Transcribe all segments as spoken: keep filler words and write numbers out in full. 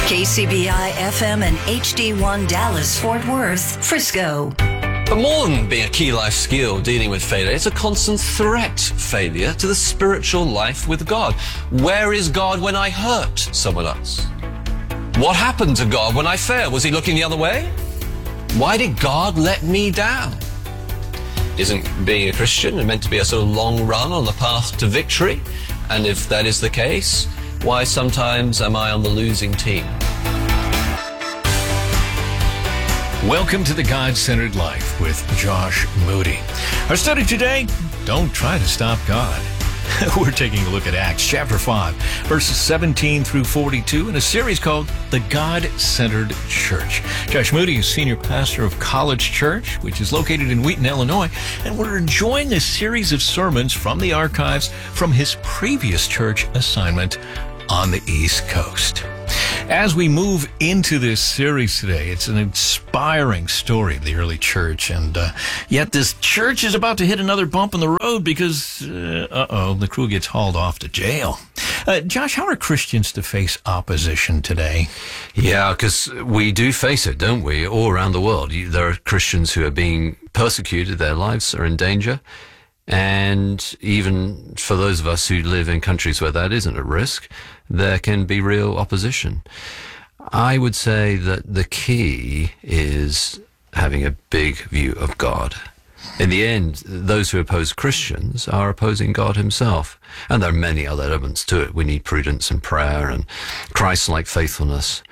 K C B I F M and H D one Dallas, Fort Worth, Frisco. But more than being a key life skill, dealing with failure, it's a constant threat, failure, to the spiritual life with God. Where is God when I hurt someone else? What happened to God when I failed? Was he looking the other way? Why did God let me down? Isn't being a Christian meant to be a sort of long run on the path to victory? And if that is the case, why sometimes am I on the losing team? Welcome to the God-Centered Life with Josh Moody. Our study today, don't try to stop God. We're taking a look at Acts chapter five, verses seventeen through forty-two in a series called The God-Centered Church. Josh Moody is senior pastor of College Church, which is located in Wheaton, Illinois, and we're enjoying a series of sermons from the archives from his previous church assignment on the East Coast. As we move into this series today, it's an inspiring story of the early church, and uh, yet this church is about to hit another bump in the road because, uh, uh-oh, the crew gets hauled off to jail. Uh, Josh, how are Christians to face opposition today? Yeah, because we do face it, don't we, all around the world. There are Christians who are being persecuted, their lives are in danger. And even for those of us who live in countries where that isn't at risk, there can be real opposition. I would say that the key is having a big view of God. In the end, those who oppose Christians are opposing God himself. And there are many other elements to it. We need prudence and prayer and Christ-like faithfulness.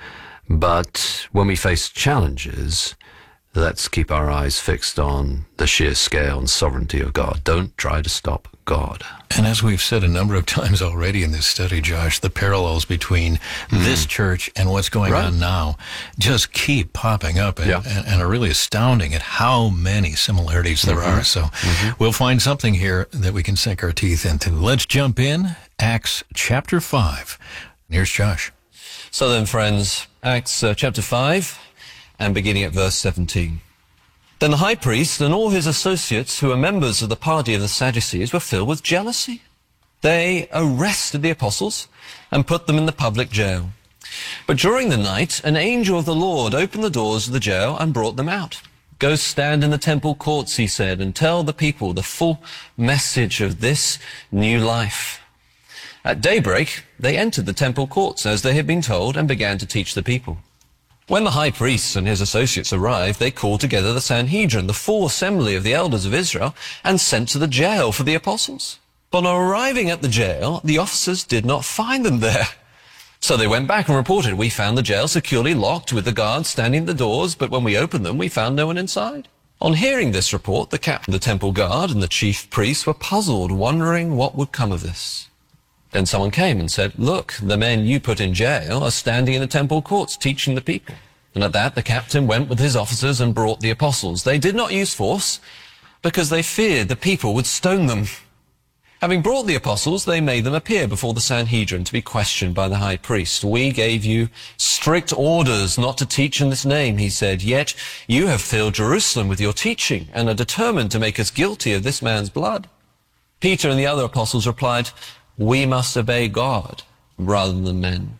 But when we face challenges, let's keep our eyes fixed on the sheer scale and sovereignty of God. Don't try to stop God. And as we've said a number of times already in this study, Josh, the parallels between mm. this church and what's going right. on now just keep popping up and, yeah. and, and are really astounding at how many similarities there mm-hmm. are. So mm-hmm. we'll find something here that we can sink our teeth into. Let's jump in. Acts chapter five. Here's Josh. So then, friends, Acts uh, chapter five. And beginning at verse seventeen. Then the high priest and all his associates, who were members of the party of the Sadducees, were filled with jealousy. They arrested the apostles and put them in the public jail. But during the night, an angel of the Lord opened the doors of the jail and brought them out. Go stand in the temple courts, he said, and tell the people the full message of this new life. At daybreak, they entered the temple courts as they had been told and began to teach the people. When the high priest and his associates arrived, they called together the Sanhedrin, the full assembly of the elders of Israel, and sent to the jail for the apostles. But on arriving at the jail, the officers did not find them there. So they went back and reported, we found the jail securely locked with the guards standing at the doors, but when we opened them, we found no one inside. On hearing this report, the captain of the temple guard and the chief priests were puzzled, wondering what would come of this. Then someone came and said, look, the men you put in jail are standing in the temple courts teaching the people. And at that, the captain went with his officers and brought the apostles. They did not use force because they feared the people would stone them. Having brought the apostles, they made them appear before the Sanhedrin to be questioned by the high priest. We gave you strict orders not to teach in this name, he said, yet you have filled Jerusalem with your teaching and are determined to make us guilty of this man's blood. Peter and the other apostles replied, we must obey God rather than men.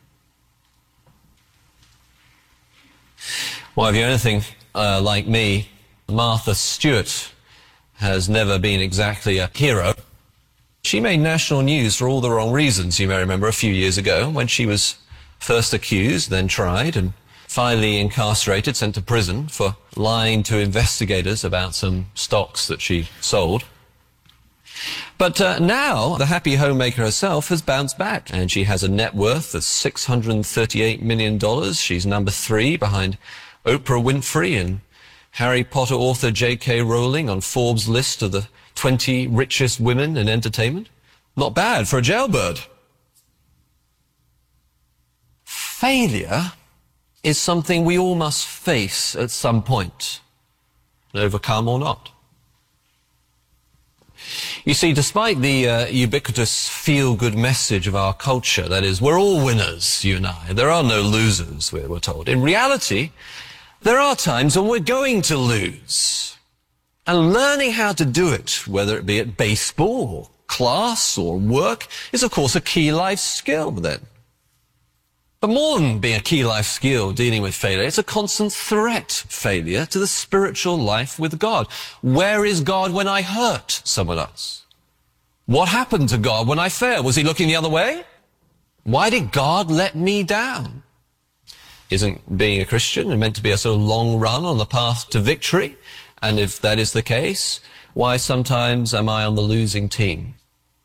Well, if you're anything uh, like me, Martha Stewart has never been exactly a hero. She made national news for all the wrong reasons, you may remember, a few years ago when she was first accused, then tried, and finally incarcerated, sent to prison for lying to investigators about some stocks that she sold. But uh, now, the happy homemaker herself has bounced back, and she has a net worth of six hundred thirty-eight million dollars. She's number three behind Oprah Winfrey and Harry Potter author J K Rowling on Forbes' list of the twenty richest women in entertainment. Not bad for a jailbird. Failure is something we all must face at some point, overcome or not. You see, despite the uh, ubiquitous feel-good message of our culture, that is, we're all winners, you and I, there are no losers, we're, we're told. In reality, there are times when we're going to lose. And learning how to do it, whether it be at baseball, or class, or work, is of course a key life skill then. But more than being a key life skill dealing with failure, it's a constant threat, failure, to the spiritual life with God. Where is God when I hurt someone else? What happened to God when I failed? Was he looking the other way? Why did God let me down? Isn't being a Christian meant to be a sort of long run on the path to victory? And if that is the case, why sometimes am I on the losing team?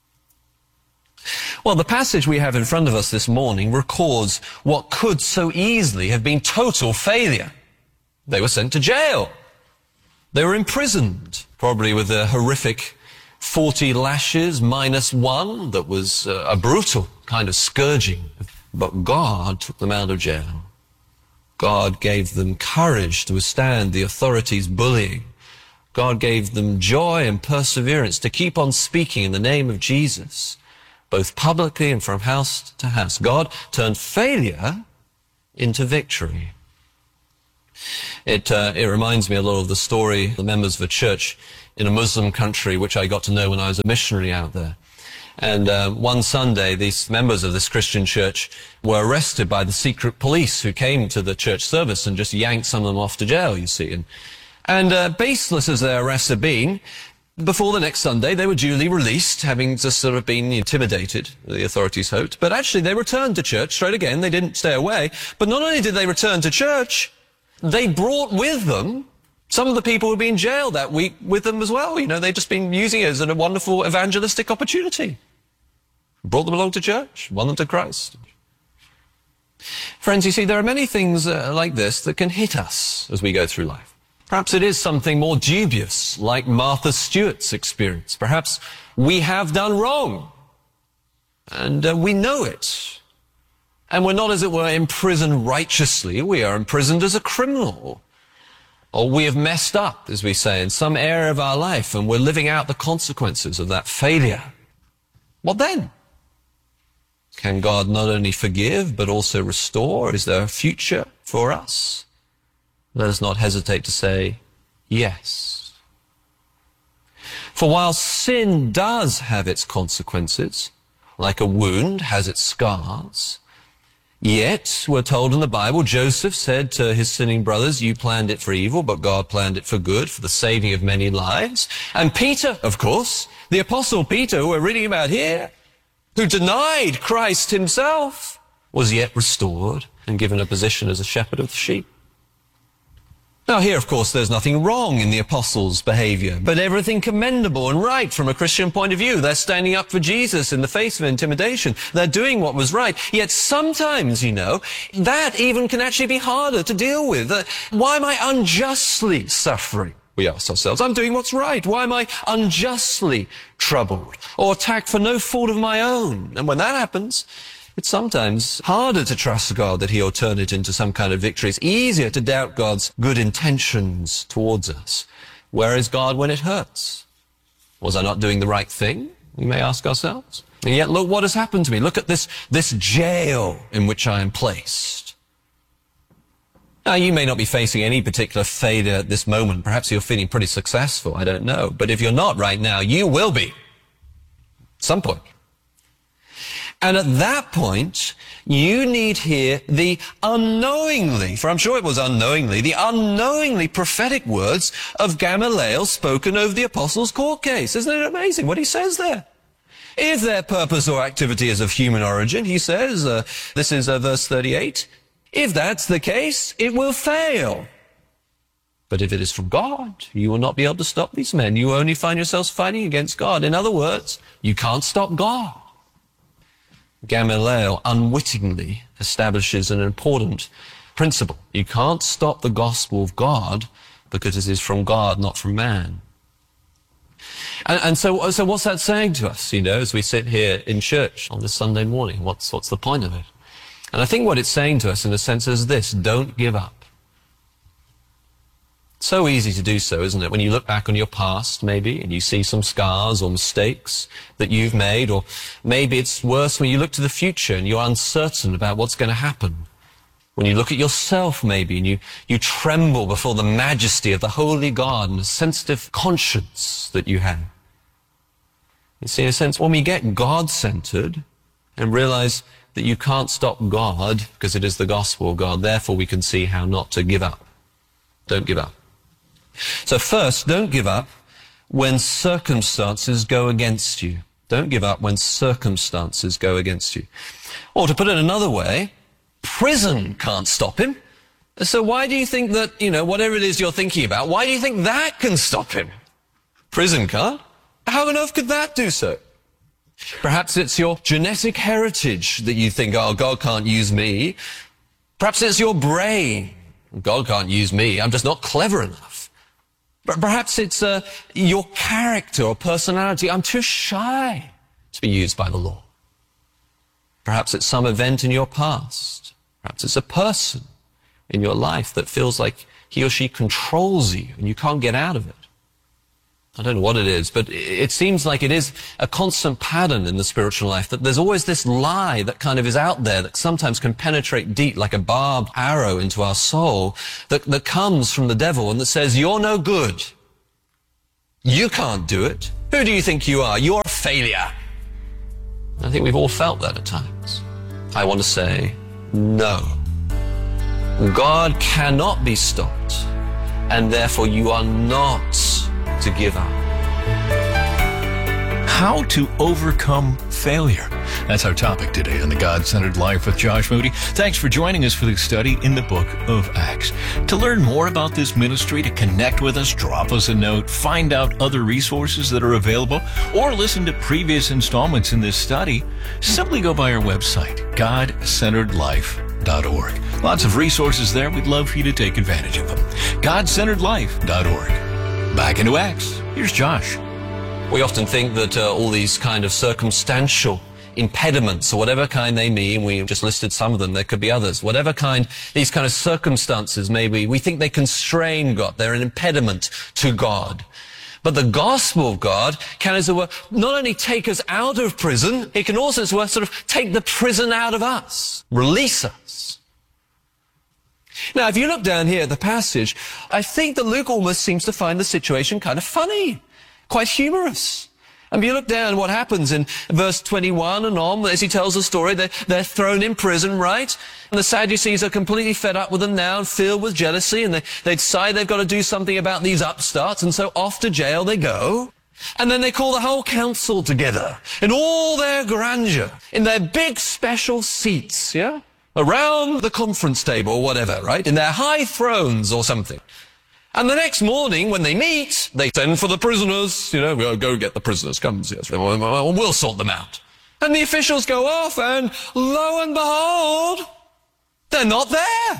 Well, the passage we have in front of us this morning records what could so easily have been total failure. They were sent to jail. They were imprisoned, probably with a horrific forty lashes minus one that was uh, a brutal kind of scourging. But God took them out of jail. God gave them courage to withstand the authorities' bullying. God gave them joy and perseverance to keep on speaking in the name of Jesus, both publicly and from house to house. God turned failure into victory. It, uh, it reminds me a lot of the story of the members of a church in a Muslim country, which I got to know when I was a missionary out there. And uh, one Sunday, these members of this Christian church were arrested by the secret police who came to the church service and just yanked some of them off to jail, you see. And, and uh, baseless as their arrests had been, before the next Sunday, they were duly released, having just sort of been intimidated, the authorities hoped. But actually, they returned to church straight again. They didn't stay away. But not only did they return to church, they brought with them some of the people who'd been jailed that week with them as well. You know, they'd just been using it as a wonderful evangelistic opportunity. Brought them along to church, won them to Christ. Friends, you see, there are many things uh, like this that can hit us as we go through life. Perhaps it is something more dubious, like Martha Stewart's experience. Perhaps we have done wrong, and uh, we know it. And we're not, as it were, imprisoned righteously. We are imprisoned as a criminal. Or we have messed up, as we say, in some area of our life, and we're living out the consequences of that failure. What then? Can God not only forgive, but also restore? Is there a future for us? Let us not hesitate to say yes. For while sin does have its consequences, like a wound has its scars, yet, we're told in the Bible, Joseph said to his sinning brothers, you planned it for evil, but God planned it for good, for the saving of many lives. And Peter, of course, the Apostle Peter, who we're reading about here, who denied Christ himself, was yet restored and given a position as a shepherd of the sheep. Now here, of course, there's nothing wrong in the apostles' behavior, but everything commendable and right from a Christian point of view. They're standing up for Jesus in the face of intimidation. They're doing what was right. Yet sometimes, you know, that even can actually be harder to deal with. Uh, why am I unjustly suffering? We ask ourselves, I'm doing what's right. Why am I unjustly troubled or attacked for no fault of my own? And when that happens, it's sometimes harder to trust God that he'll turn it into some kind of victory. It's easier to doubt God's good intentions towards us. Where is God when it hurts? Was I not doing the right thing? We may ask ourselves. And yet look what has happened to me. Look at this, this jail in which I am placed. Now, you may not be facing any particular failure at this moment. Perhaps you're feeling pretty successful. I don't know. But if you're not right now, you will be. At some point. And at that point, you need hear the unknowingly, for I'm sure it was unknowingly, the unknowingly prophetic words of Gamaliel spoken over the apostles' court case. Isn't it amazing what he says there? If their purpose or activity is of human origin, he says, uh, this is uh, verse thirty-eight, if that's the case, it will fail. But if it is from God, you will not be able to stop these men. You only find yourselves fighting against God. In other words, you can't stop God. Gamaliel unwittingly establishes an important principle. You can't stop the gospel of God because it is from God, not from man. And, and so, so what's that saying to us, you know, as we sit here in church on this Sunday morning? What's, what's the point of it? And I think what it's saying to us in a sense is this: don't give up. So easy to do so, isn't it? When you look back on your past, maybe, and you see some scars or mistakes that you've made, or maybe it's worse when you look to the future and you're uncertain about what's going to happen. When you look at yourself, maybe, and you, you tremble before the majesty of the holy God and the sensitive conscience that you have. You see, in a sense, when we get God-centered and realize that you can't stop God because it is the gospel of God. Therefore, we can see how not to give up. Don't give up. So first, don't give up when circumstances go against you. Don't give up when circumstances go against you. Or to put it another way, prison can't stop him. So why do you think that, you know, whatever it is you're thinking about, why do you think that can stop him? Prison can't. How on earth could that do so? Perhaps it's your genetic heritage that you think, oh, God can't use me. Perhaps it's your brain. God can't use me. I'm just not clever enough. But perhaps it's uh, your character or personality. I'm too shy to be used by the Lord. Perhaps it's some event in your past. Perhaps it's a person in your life that feels like he or she controls you and you can't get out of it. I don't know what it is, but it seems like it is a constant pattern in the spiritual life, that there's always this lie that kind of is out there that sometimes can penetrate deep like a barbed arrow into our soul, that, that comes from the devil and that says, you're no good. You can't do it. Who do you think you are? You're a failure. I think we've all felt that at times. I want to say, no. God cannot be stopped, and therefore you are not to give up. How to overcome failure. That's our topic today on the God-Centered Life with Josh Moody. Thanks for joining us for the study in the book of Acts. To learn more about this ministry, to connect with us, drop us a note, find out other resources that are available, or listen to previous installments in this study, simply go by our website, god centered life dot org. Lots of resources there. We'd love for you to take advantage of them. god centered life dot org. Back into Acts. Here's Josh. We often think that uh, all these kind of circumstantial impediments, or whatever kind they mean, we just listed some of them, there could be others, whatever kind these kind of circumstances maybe, we think they constrain God, they're an impediment to God. But the gospel of God can, as it were, not only take us out of prison, it can also, as it were, sort of take the prison out of us, release us. Now, if you look down here at the passage, I think that Luke almost seems to find the situation kind of funny, quite humorous. And if you look down what happens in verse twenty-one and on, as he tells the story, they're, they're thrown in prison, right? And the Sadducees are completely fed up with them now and filled with jealousy, and they, they decide they've got to do something about these upstarts, and so off to jail they go. And then they call the whole council together in all their grandeur, in their big special seats, yeah? Around the conference table or whatever, right? In their high thrones or something. And the next morning, when they meet, they send for the prisoners. You know, we'll go get the prisoners. Come see us. We'll sort them out. And the officials go off, and lo and behold, they're not there.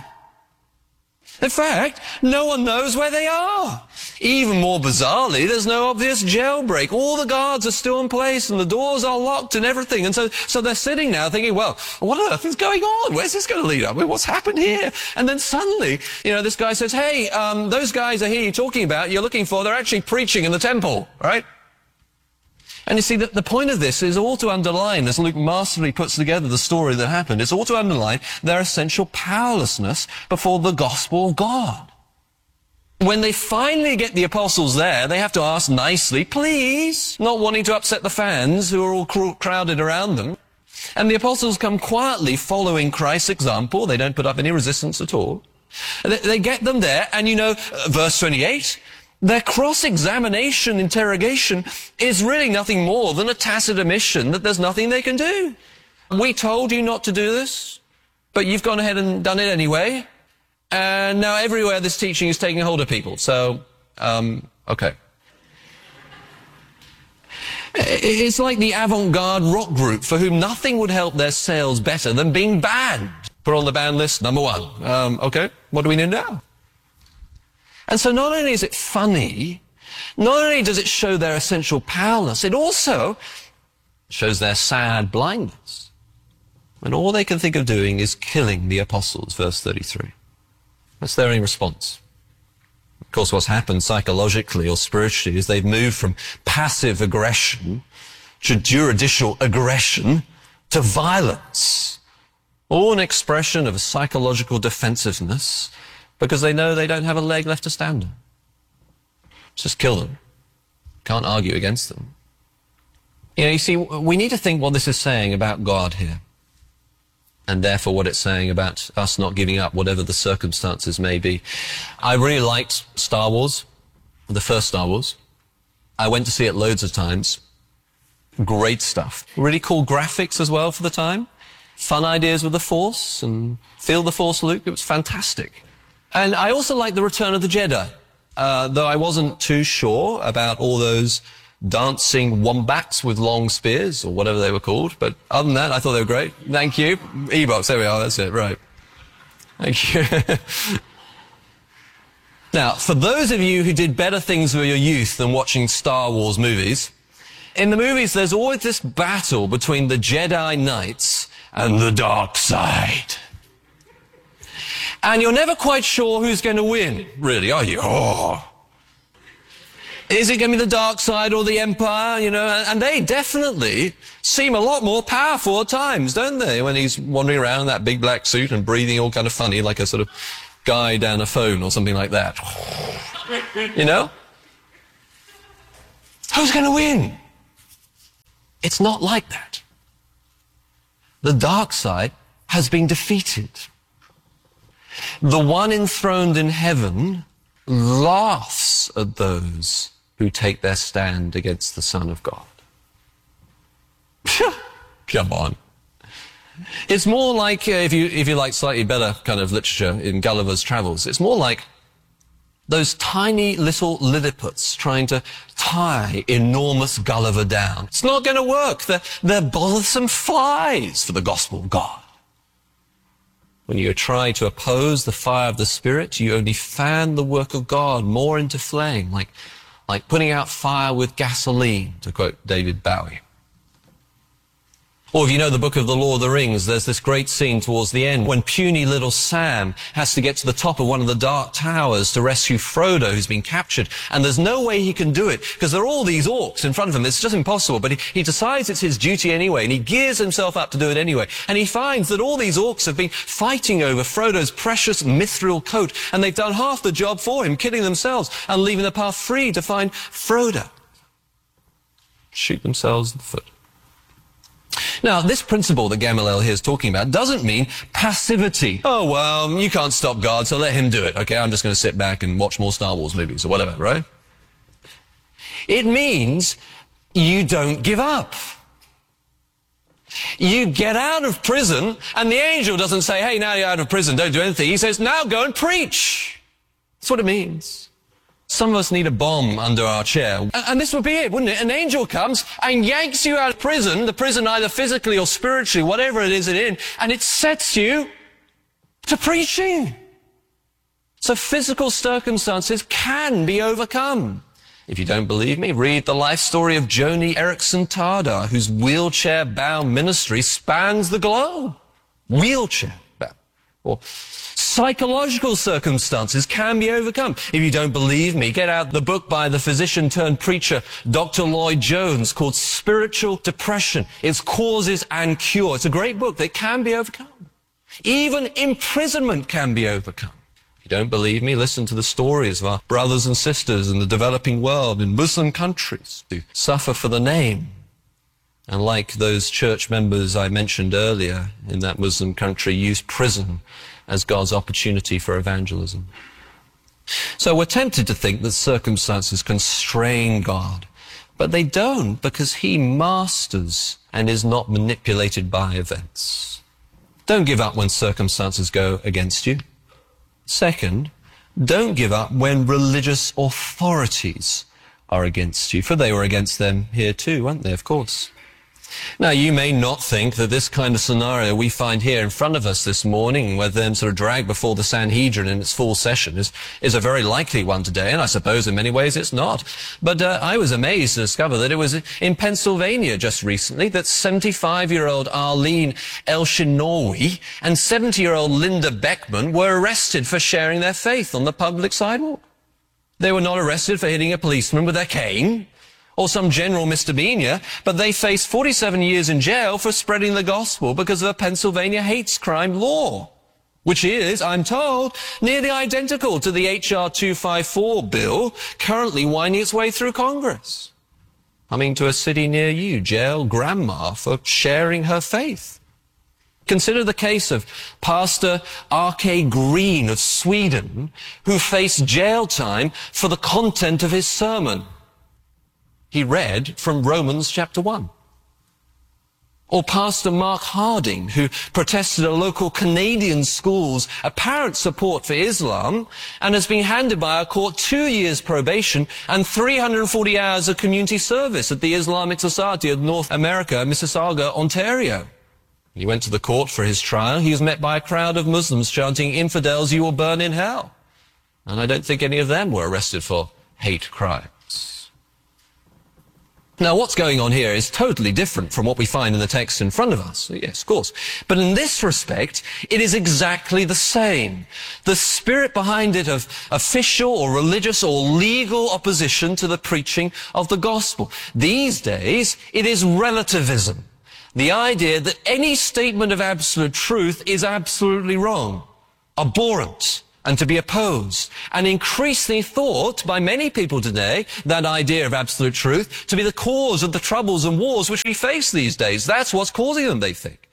In fact, no one knows where they are. Even more bizarrely, there's no obvious jailbreak. All the guards are still in place, and the doors are locked and everything. And so, so they're sitting now thinking, well, what on earth is going on? Where's this going to lead up? What's happened here? And then suddenly, you know, this guy says, hey, um, those guys are here you're talking about, you're looking for, they're actually preaching in the temple, right? And you see, that the point of this is all to underline, as Luke masterfully puts together the story that happened, it's all to underline their essential powerlessness before the gospel of God. When they finally get the apostles there, they have to ask nicely, please, not wanting to upset the fans who are all cr- crowded around them. And the apostles come quietly following Christ's example. They don't put up any resistance at all. They, they get them there, and you know, uh, verse twenty-eight, their cross-examination interrogation is really nothing more than a tacit admission that there's nothing they can do. We told you not to do this, but you've gone ahead and done it anyway. And now everywhere this teaching is taking hold of people. So, um, okay. It's like the avant-garde rock group for whom nothing would help their sales better than being banned. Put on the ban list, number one. Um, okay, what do we need now? And so not only is it funny, not only does it show their essential powerlessness, it also shows their sad blindness. And all they can think of doing is killing the apostles, verse thirty-three. That's their only response. Of course, what's happened psychologically or spiritually is they've moved from passive aggression to judicial aggression to violence. All an expression of a psychological defensiveness because they know they don't have a leg left to stand on. Just kill them. Can't argue against them. You know, you see, we need to think what this is saying about God here. and therefore what it's saying about us not giving up, whatever the circumstances may be. I really liked Star Wars, the first Star Wars. I went to see it loads of times. Great stuff. Really cool graphics as well for the time. Fun ideas with the Force, and feel the Force, Luke. It was fantastic. And I also liked The Return of the Jedi, uh, though I wasn't too sure about all those dancing wombats with long spears, or whatever they were called. But other than that, I thought they were great. Thank you. E-box, there we are, that's it, right. Thank you. Now, for those of you who did better things with your youth than watching Star Wars movies, in the movies there's always this battle between the Jedi Knights and the dark side. And you're never quite sure who's going to win, really, are you? Oh. Is it going to be the dark side or the Empire, you know? And they definitely seem a lot more powerful at times, don't they? When he's wandering around in that big black suit and breathing all kind of funny, like a sort of guy down a phone or something like that. You know? Who's going to win? It's not like that. The dark side has been defeated. The one enthroned in heaven laughs at those who take their stand against the Son of God. Come on. It's more like, uh, if you if you like slightly better kind of literature in Gulliver's Travels, it's more like those tiny little Lilliputites trying to tie enormous Gulliver down. It's not going to work. They're, they're bothersome flies for the gospel of God. When you try to oppose the fire of the Spirit, you only fan the work of God more into flame, like, like putting out fire with gasoline, to quote David Bowie. Or if you know the book of the Lord of the Rings, there's this great scene towards the end when puny little Sam has to get to the top of one of the dark towers to rescue Frodo, who's been captured. And there's no way he can do it, because there are all these orcs in front of him. It's just impossible. But he, he decides it's his duty anyway, and he gears himself up to do it anyway. And he finds that all these orcs have been fighting over Frodo's precious mithril coat, and they've done half the job for him, killing themselves and leaving the path free to find Frodo. Shoot themselves in the foot. Now, this principle that Gamaliel here is talking about doesn't mean passivity. Oh, well, you can't stop God, so let him do it. Okay, I'm just going to sit back and watch more Star Wars movies or whatever, right? It means you don't give up. You get out of prison, and the angel doesn't say, hey, now you're out of prison, don't do anything. He says, now go and preach. That's what it means. Some of us need a bomb under our chair. And this would be it, wouldn't it? An angel comes and yanks you out of prison, the prison either physically or spiritually, whatever it is it's in, and it sets you to preaching. So physical circumstances can be overcome. If you don't believe me, read the life story of Joni Eareckson Tada, whose wheelchair-bound ministry spans the globe. Wheelchair-bound. Or psychological circumstances can be overcome. If you don't believe me, get out the book by the physician-turned-preacher Doctor Lloyd Jones called Spiritual Depression, Its Causes and Cure. It's a great book that can be overcome. Even imprisonment can be overcome. If you don't believe me, listen to the stories of our brothers and sisters in the developing world, in Muslim countries, who suffer for the name. And like those church members I mentioned earlier in that Muslim country, use prison as God's opportunity for evangelism. So we're tempted to think that circumstances constrain God, but they don't, because he masters and is not manipulated by events. Don't give up when circumstances go against you. Second, don't give up when religious authorities are against you, for they were against them here too, weren't they, of course. Now, you may not think that this kind of scenario we find here in front of us this morning, where them sort of dragged before the Sanhedrin in its full session, is, is a very likely one today, and I suppose in many ways it's not. But uh, I was amazed to discover that it was in Pennsylvania just recently that seventy-five-year-old Arlene Elshinawi and seventy-year-old Linda Beckman were arrested for sharing their faith on the public sidewalk. They were not arrested for hitting a policeman with their cane or some general misdemeanor, but they face forty-seven years in jail for spreading the gospel because of a Pennsylvania hate crime law, which is, I'm told, nearly identical to the H R two fifty-four bill currently winding its way through Congress. Coming to a city near you, jail grandma for sharing her faith. Consider the case of Pastor R K Green of Sweden, who faced jail time for the content of his sermon. He read from Romans chapter one. Or Pastor Mark Harding, who protested at local Canadian school's apparent support for Islam and has been handed by a court two years probation and three hundred forty hours of community service at the Islamic Society of North America, Mississauga, Ontario. He went to the court for his trial. He was met by a crowd of Muslims chanting, "Infidels, you will burn in hell." And I don't think any of them were arrested for hate crimes. Now, what's going on here is totally different from what we find in the text in front of us. Yes, of course. But in this respect, it is exactly the same. The spirit behind it of official or religious or legal opposition to the preaching of the gospel. These days, it is relativism. The idea that any statement of absolute truth is absolutely wrong, abhorrent, and to be opposed, and increasingly thought by many people today, that idea of absolute truth, to be the cause of the troubles and wars which we face these days. That's what's causing them, they think.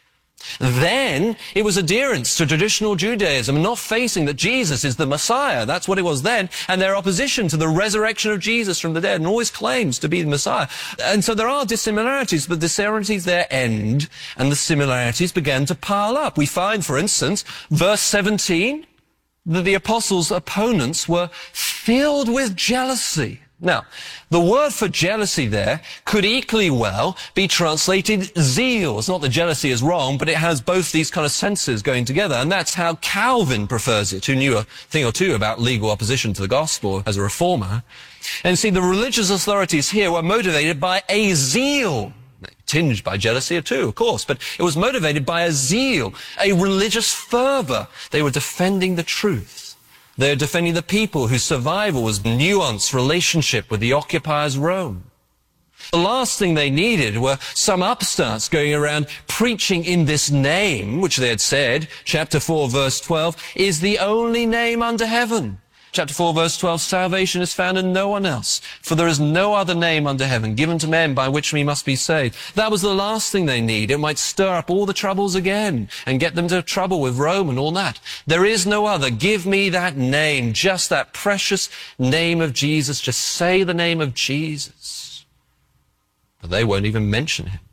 Then it was adherence to traditional Judaism, not facing that Jesus is the Messiah. That's what it was then, and their opposition to the resurrection of Jesus from the dead, and always claims to be the Messiah. And so there are dissimilarities, but the dissimilarities there end, and the similarities began to pile up. We find, for instance, verse seventeen, that the apostles' opponents were filled with jealousy. Now, the word for jealousy there could equally well be translated zeal. It's not that jealousy is wrong, but it has both these kind of senses going together, and that's how Calvin prefers it, who knew a thing or two about legal opposition to the gospel as a reformer. And see, the religious authorities here were motivated by a zeal, tinged by jealousy too, of course, but it was motivated by a zeal, a religious fervor. They were defending the truth. They were defending the people whose survival was nuanced relationship with the occupiers Rome. The last thing they needed were some upstarts going around preaching in this name, which they had said, chapter four, verse twelve, is the only name under heaven. Chapter four, verse twelve, salvation is found in no one else, for there is no other name under heaven given to men by which we must be saved. That was the last thing they need. It might stir up all the troubles again and get them to trouble with Rome and all that. There is no other. Give me that name, just that precious name of Jesus. Just say the name of Jesus. But they won't even mention him.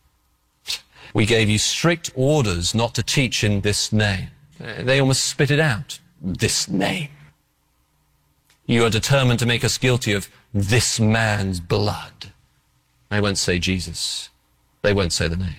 We gave you strict orders not to teach in this name. They almost spit it out. This name. You are determined to make us guilty of this man's blood. They won't say Jesus. They won't say the name.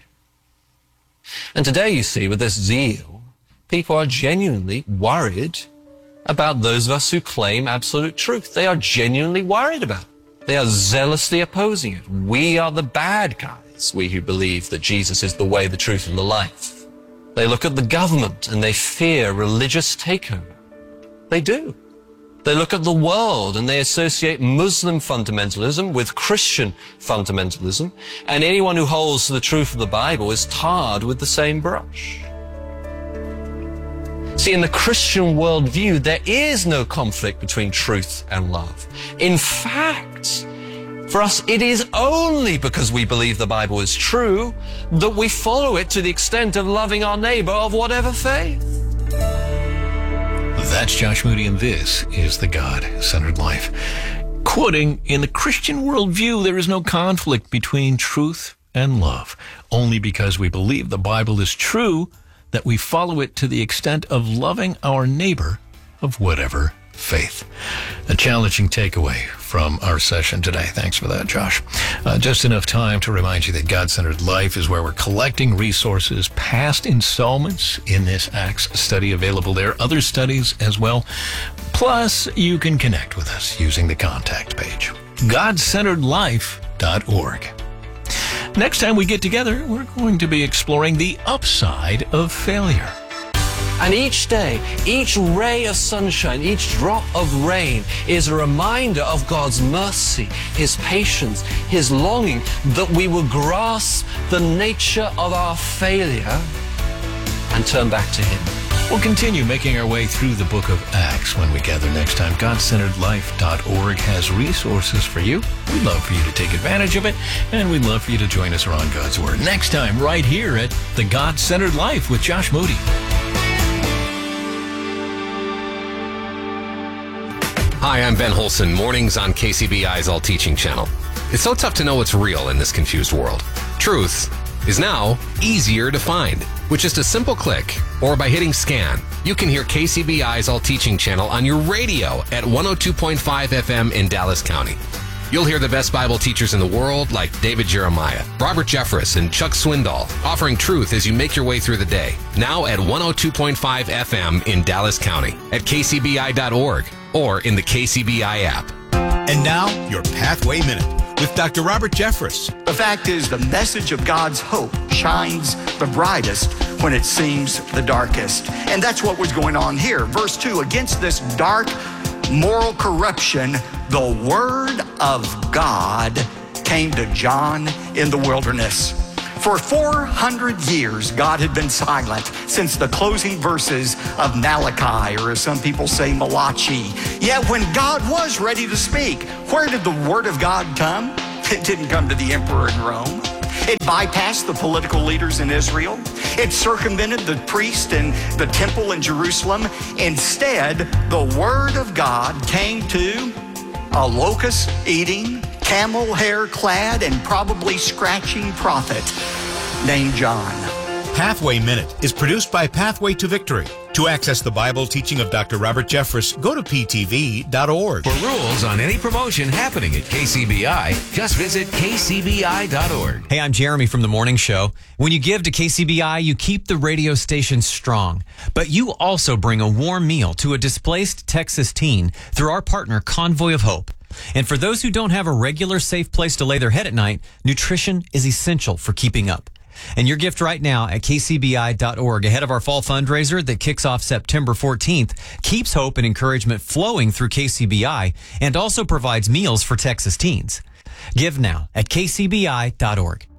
And today, you see, with this zeal, people are genuinely worried about those of us who claim absolute truth. They are genuinely worried about it. They are zealously opposing it. We are the bad guys, we who believe that Jesus is the way, the truth, and the life. They look at the government and they fear religious takeover. They do. They look at the world and they associate Muslim fundamentalism with Christian fundamentalism, and anyone who holds to the truth of the Bible is tarred with the same brush. See, in the Christian worldview, there is no conflict between truth and love. In fact, for us, it is only because we believe the Bible is true that we follow it to the extent of loving our neighbor of whatever faith. That's Josh Moody, and this is The God-Centered Life. Quoting, in the Christian worldview, there is no conflict between truth and love. Only because we believe the Bible is true that we follow it to the extent of loving our neighbor of whatever faith. A challenging takeaway from our session today. Thanks for that, Josh. Uh, just enough time to remind you that God-Centered Life is where we're collecting resources, past installments in this Acts study available there, other studies as well. Plus, you can connect with us using the contact page, god centered life dot org. Next time we get together, we're going to be exploring the upside of failure. And each day, each ray of sunshine, each drop of rain is a reminder of God's mercy, His patience, His longing that we will grasp the nature of our failure and turn back to Him. We'll continue making our way through the book of Acts when we gather next time. God Centered Life dot org has resources for you. We'd love for you to take advantage of it, and we'd love for you to join us around God's Word next time right here at The God-Centered Life with Josh Moody. Hi, I'm Ben Holson, mornings on K C B I's All Teaching channel. It's so tough to know what's real in this confused world. Truth is now easier to find. With just a simple click or by hitting scan, you can hear K C B I's All Teaching channel on your radio at one oh two point five F M in Dallas County. You'll hear the best Bible teachers in the world like David Jeremiah, Robert Jeffress, and Chuck Swindoll offering truth as you make your way through the day. Now at one oh two point five F M in Dallas County, at K C B I dot org, or in the K C B I app. And now, your Pathway Minute with Doctor Robert Jeffress. The fact is, the message of God's hope shines the brightest when it seems the darkest. And that's what was going on here. Verse two, against this dark moral corruption, the word of God came to John in the wilderness. For four hundred years, God had been silent since the closing verses of Malachi, or as some people say, Malachi. Yet when God was ready to speak, where did the word of God come? It didn't come to the emperor in Rome. It bypassed the political leaders in Israel. It circumvented the priest and the temple in Jerusalem. Instead, the word of God came to a locust-eating, camel hair clad, and probably scratching prophet named John. Pathway Minute is produced by Pathway to Victory. To access the Bible teaching of Doctor Robert Jeffress, go to P T V dot org. For rules on any promotion happening at K C B I, just visit K C B I dot org. Hey, I'm Jeremy from The Morning Show. When you give to K C B I, you keep the radio station strong. But you also bring a warm meal to a displaced Texas teen through our partner, Convoy of Hope. And for those who don't have a regular safe place to lay their head at night, nutrition is essential for keeping up. And your gift right now at K C B I dot org ahead of our fall fundraiser that kicks off September fourteenth keeps hope and encouragement flowing through K C B I and also provides meals for Texas teens. Give now at K C B I dot org.